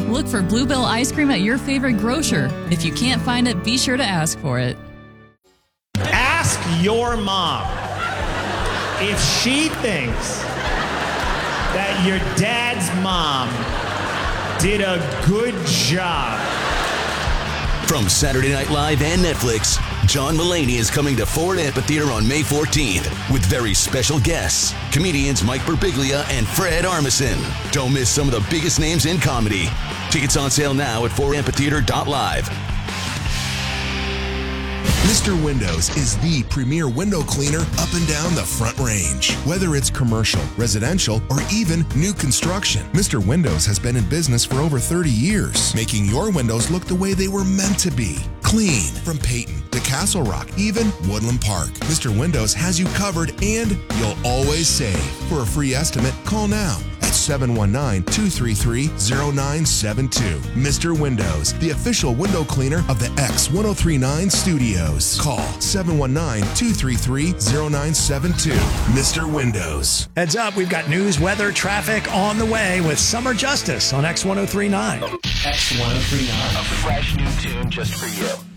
Look for Bluebell ice cream at your favorite grocer. If you can't find it, be sure to ask for it. Ask your mom if she thinks that your dad's mom did a good job. From Saturday Night Live and Netflix, John Mulaney is coming to Ford Amphitheater on May 14th with very special guests, comedians Mike Birbiglia and Fred Armisen. Don't miss some of the biggest names in comedy. Tickets on sale now at fordamphitheater.live. Mr. Windows is the premier window cleaner up and down the Front Range. Whether it's commercial, residential, or even new construction, Mr. Windows has been in business for over 30 years, making your windows look the way they were meant to be. Clean from Peyton to Castle Rock, even Woodland Park. Mr. Windows has you covered, and you'll always save. For a free estimate, call now at 719-233-0972. Mr. Windows, the official window cleaner of the X1039 Studios. Call 719-233-0972. Mr. Windows. Heads up, we've got news, weather, traffic on the way with Summer Justice on X1039. X1039, a fresh new tune just for you.